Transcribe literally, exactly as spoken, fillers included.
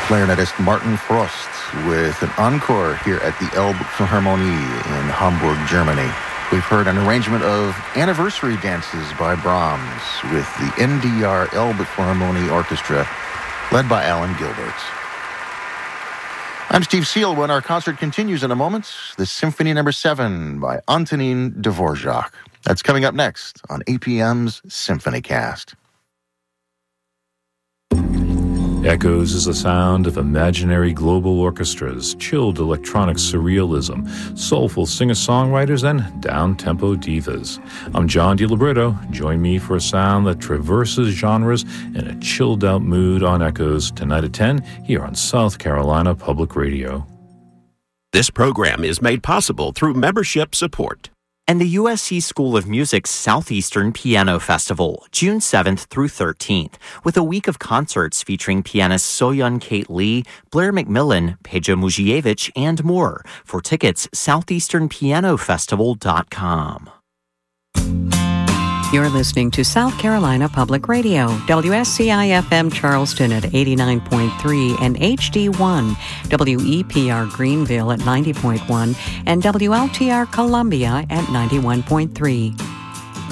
clarinetist Martin Frost with an encore here at the Elbphilharmonie in Hamburg, Germany. We've heard an arrangement of Anniversary Dances by Brahms with the N D R Elbphilharmonie Orchestra, led by Alan Gilbert. I'm Steve Sealwyn. Our concert continues in a moment. The Symphony Number seven by Antonin Dvorak. That's coming up next on A P M's Symphony Cast. Echoes is the sound of imaginary global orchestras, chilled electronic surrealism, soulful singer-songwriters, and down-tempo divas. I'm John DiLibretto. Join me for a sound that traverses genres in a chilled-out mood on Echoes tonight at ten here on South Carolina Public Radio. This program is made possible through membership support. And the U S C School of Music's Southeastern Piano Festival, June seventh through thirteenth, with a week of concerts featuring pianists So-Yeon Kate Lee, Blair McMillan, Peja Muzievich, and more. For tickets, southeastern piano festival dot com. You're listening to South Carolina Public Radio, W S C I F M Charleston at eighty-nine point three and H D one, W E P R Greenville at ninety point one, and W L T R Columbia at ninety-one point three.